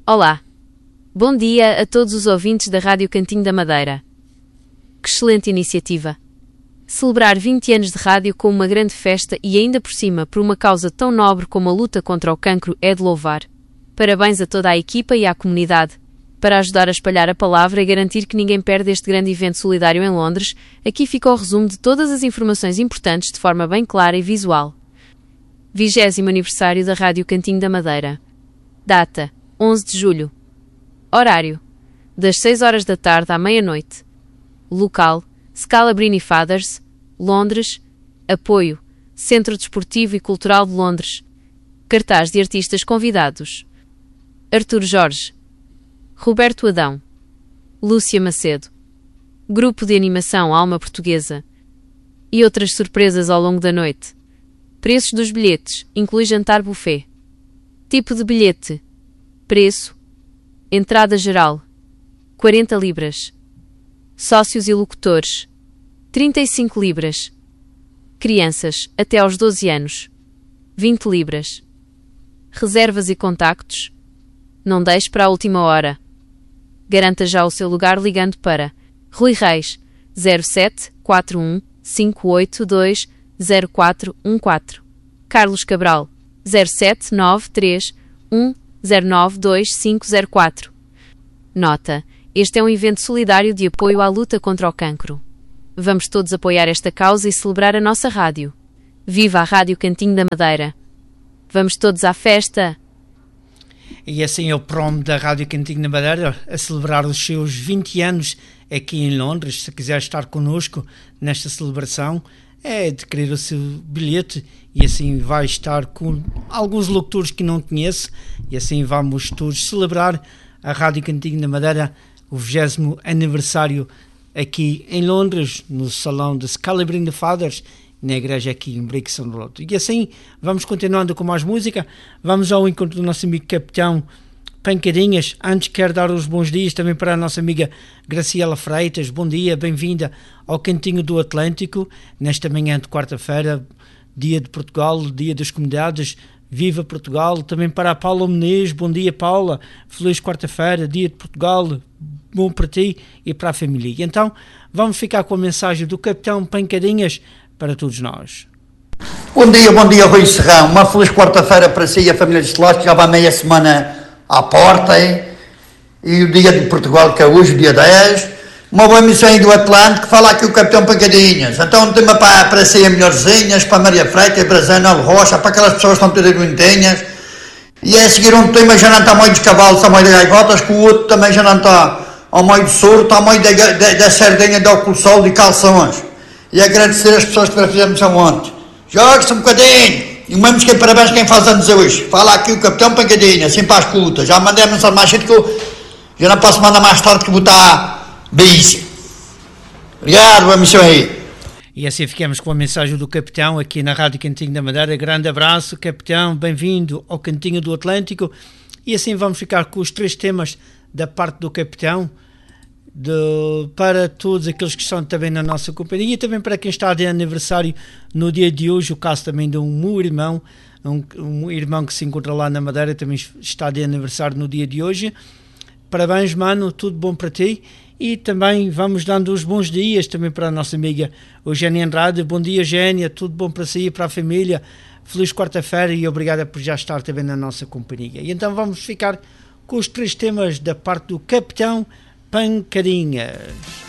Olá. Bom dia a todos os ouvintes da Rádio Cantinho da Madeira. Que excelente iniciativa! Celebrar 20 anos de rádio com uma grande festa e ainda por cima por uma causa tão nobre como a luta contra o cancro é de louvar. Parabéns a toda a equipa e à comunidade. Para ajudar a espalhar a palavra e garantir que ninguém perde este grande evento solidário em Londres, aqui fica o resumo de todas as informações importantes de forma bem clara e visual. 20º aniversário da Rádio Cantinho da Madeira. Data: 11 de julho. Horário: das 6 horas da tarde à meia-noite. Local: Scalabrini Fathers, Londres. Apoio: Centro Desportivo e Cultural de Londres. Cartaz de artistas convidados: Artur Jorge, Roberto Adão, Lúcia Macedo, Grupo de Animação Alma Portuguesa e outras surpresas ao longo da noite. Preços dos bilhetes: inclui jantar buffet. Tipo de bilhete: preço: entrada geral, 40 libras. Sócios e locutores: 35 libras. Crianças, até aos 12 anos: 20 libras. Reservas e contactos: não deixe para a última hora. Garanta já o seu lugar ligando para Rui Reis, 07 41 582 0414. Carlos Cabral, 07 93 109 2504. Nota: este é um evento solidário de apoio à luta contra o cancro. Vamos todos apoiar esta causa e celebrar a nossa rádio. Viva a Rádio Cantinho da Madeira! Vamos todos à festa! E assim é o promo da Rádio Cantinho da Madeira a celebrar os seus 20 anos aqui em Londres. Se quiser estar connosco nesta celebração, é adquirir o seu bilhete e assim vai estar com alguns locutores que não conhece e assim vamos todos celebrar a Rádio Cantinho da Madeira, o 20º aniversário aqui em Londres, no salão de Scalabrini Fathers, na igreja aqui em Brixton Road. E assim vamos continuando com mais música. Vamos ao encontro do nosso amigo Capitão Pancadinhas. Antes quero dar os bons dias também para a nossa amiga Graciela Freitas. Bom dia, bem-vinda ao Cantinho do Atlântico, nesta manhã de quarta-feira, dia de Portugal, dia das comunidades. Viva Portugal! Também para a Paula Menezes. Bom dia, Paula. Feliz quarta-feira, dia de Portugal. Bom para ti e para a família. E então vamos ficar com a mensagem do Capitão Pancadinhas para todos nós. Bom dia, Rui Serrão. Uma feliz quarta-feira para si e a família de Celeste. Já vai meia semana à porta, hein? E o dia de Portugal, que é hoje, dia 10. Uma boa emissão aí do Atlântico. Fala aqui o Capitão Pancadinhas. Então, um tema para si, a melhorzinhas, para Maria Freitas, para Zé Rocha, para aquelas pessoas que estão todas doentinhas. E a seguir um tema já não está meio dos cavalos, está meio de gaivotas, que o outro também já não está ao meio do soro, está ao meio da sardinha, de óculos sol e calções. E agradecer as pessoas que fizemos ontem. Jogue-se um bocadinho. E vamos que parabéns quem faz anos hoje. Fala aqui o Capitão Pancadinha, assim para a escuta. Já mandei a mensagem mais cedo que eu já não posso mandar mais tarde que botar bici. Obrigado, boa missão aí. E assim ficamos com a mensagem do Capitão aqui na Rádio Cantinho da Madeira. Grande abraço, Capitão, bem-vindo ao Cantinho do Atlântico. E assim vamos ficar com os 3 temas da parte do Capitão, para todos aqueles que estão também na nossa companhia e também para quem está de aniversário no dia de hoje. O caso também de um meu irmão, um irmão que se encontra lá na Madeira, também está de aniversário no dia de hoje. Parabéns, mano, tudo bom para ti. E também vamos dando os bons dias também para a nossa amiga Eugénia Andrade. Bom dia, Eugénia, tudo bom para si e para a família. Feliz quarta-feira e obrigada por já estar também na nossa companhia. E então vamos ficar com os 3 temas da parte do Capitão Pancadinhas.